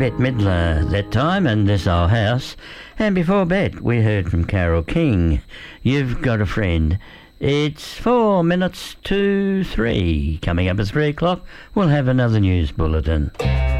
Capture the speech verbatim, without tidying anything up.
Bette Midler that time and This Old House. And before Bette, we heard from Carole King, You've Got a Friend. It's four minutes to three. Coming up at three o'clock, we'll have another news bulletin.